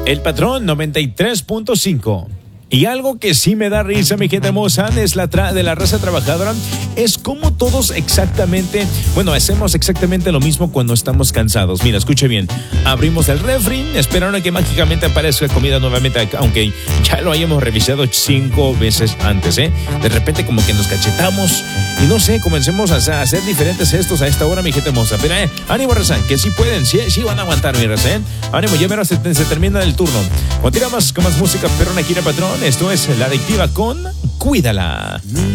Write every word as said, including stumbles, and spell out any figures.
El Patrón noventa y tres punto cinco. Y algo que sí me da risa, mi gente hermosa, es la tra- de la raza trabajadora, es como todos exactamente, bueno, hacemos exactamente lo mismo cuando estamos cansados. Mira, escuche bien, abrimos el refri, esperando a que mágicamente aparezca comida nuevamente, aunque ya lo hayamos revisado cinco veces antes, ¿eh? De repente como que nos cachetamos y no sé, comencemos a hacer diferentes gestos a esta hora, mi gente hermosa. Pero, eh, ánimo, raza, que sí pueden, sí, sí van a aguantar, mi raza, ¿eh? Ánimo, ya menos se, se termina el turno. Continuamos con más música perrona aquí en el Patrón. Esto es La Adictiva con Cuídala.